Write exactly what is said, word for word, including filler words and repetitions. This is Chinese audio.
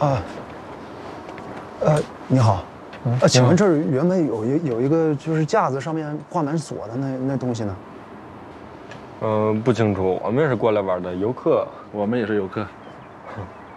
啊，呃，你好，呃，请问这儿原本有一有一个就是架子上面挂满锁的那那东西呢？ 嗯、不清楚，我们也是过来玩的游客。 我们也是游客。